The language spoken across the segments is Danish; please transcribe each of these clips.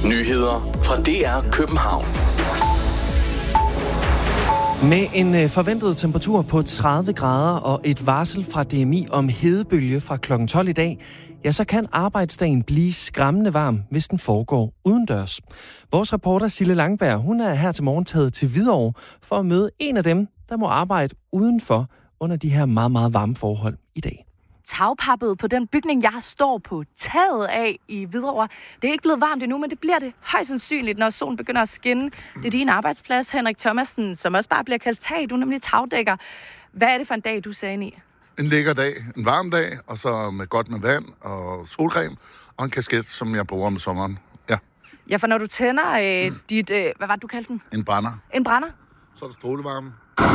Nyheder fra DR København. Med en forventet temperatur på 30 grader og et varsel fra DMI om hedebølge fra kl. 12 i dag, ja, så kan arbejdsdagen blive skræmmende varm, hvis den foregår udendørs. Vores reporter Sille Langberg, hun er her til morgen taget til Hvidovre for at møde en af dem, der må arbejde udenfor under de her meget, meget varme forhold i dag. Tagpappet på den bygning, jeg står på taget af i Hvidovre. Det er ikke blevet varmt endnu, men det bliver det højst sandsynligt, når solen begynder at skinne. Det er din arbejdsplads, Henrik Thomasen, som også bare bliver kaldt tag. Du er nemlig tagdækker. Hvad er det for en dag, du ser ind i? En lækker dag, en varm dag, og så med godt med vand og solcreme, og en kasket, som jeg bruger om sommeren. Ja. Ja, for når du tænder dit... hvad var det, du kaldte den? En brænder. En brænder? Så er der strålevarme.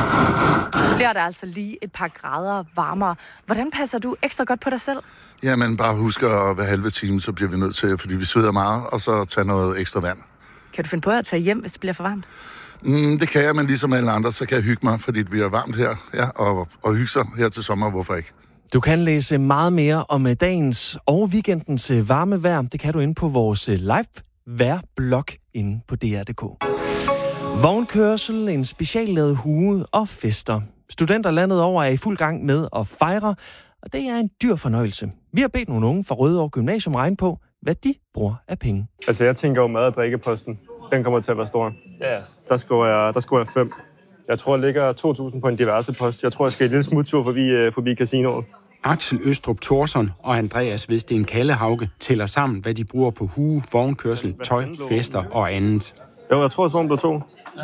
Bliver der altså lige et par grader varmere. Hvordan passer du ekstra godt på dig selv? Jamen, bare husk at hver halve time, så bliver vi nødt til, fordi vi sveder meget, og så tage noget ekstra vand. Kan du finde på at tage hjem, hvis det bliver for varmt? Det kan jeg, men ligesom alle andre, så kan jeg hygge mig, fordi det bliver varmt her, ja, og hygge sig her til sommer, hvorfor ikke? Du kan læse meget mere om dagens og weekendens varme vejr. Det kan du inde på vores live vejrblog inde på dr.dk. Vognkørsel, en speciallavet hue og fester. Studenter landet over er i fuld gang med at fejre, og det er en dyr fornøjelse. Vi har bedt nogle unge fra Rødovre Gymnasium regne på, hvad de bruger af penge. Altså, jeg tænker jo mad- og drikkeposten. Den kommer til at være stor. Ja. Der skriver jeg 5. Jeg tror, jeg ligger 2.000 på en diverse post. Jeg tror, jeg skal en lille smuttur forbi casinoet. Axel Østrup Thorsson og Andreas Vestin Kallehauge tæller sammen, hvad de bruger på hue, vognkørsel, tøj, fester og andet. Jo, jeg tror, jeg så blev 2.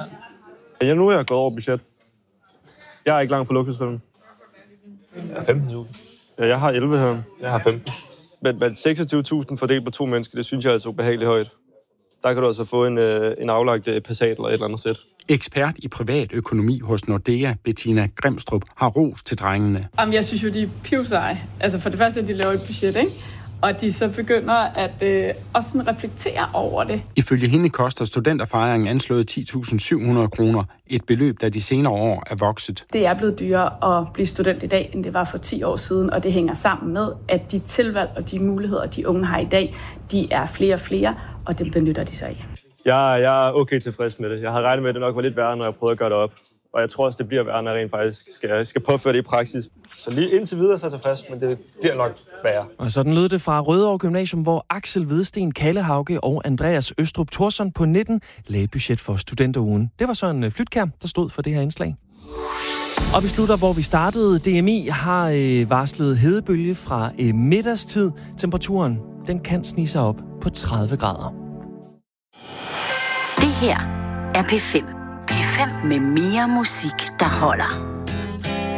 Ja, nu er jeg gået over budget. Jeg er ikke langt fra luksusfælden. Jeg har 15.000. Ja, jeg har 11 her. Jeg har 15. Men 26.000 fordelt på 2 mennesker, det synes jeg er altså ubehageligt højt. Der kan du altså få en aflagt Passat eller et eller andet sæt. Ekspert i privat økonomi hos Nordea, Bettina Grimstrup, har ros til drengene. Jeg synes jo, de er pivseje. Altså for det første, at de laver et budget, ikke? Og de så begynder at også sådan reflektere over det. Ifølge hende koster studenterfejringen anslået 10.700 kroner. Et beløb, der de senere år er vokset. Det er blevet dyrere at blive student i dag, end det var for 10 år siden. Og det hænger sammen med, at de tilvalg og de muligheder, de unge har i dag, de er flere og flere, og det benytter de sig af. Jeg er okay tilfreds med det. Jeg havde regnet med, at det nok var lidt værre, når jeg prøvede at gøre det op. Og jeg tror også, det bliver værre, når jeg rent faktisk skal påføre det i praksis. Så lige indtil videre så er jeg tilfreds, men det bliver nok værre. Og sådan lød det fra Rødovre Gymnasium, hvor Axel Vedsten Kallehauge og Andreas Østrup Thorsson på 19 lagde budget for studenterugen. Det var så en Flytkær, der stod for det her indslag. Og vi slutter, hvor vi startede. DMI har varslet hedebølge fra middagstid. Temperaturen, den kan snige sig op på 30 grader. Det her er P5. P5 med mere musik, der holder.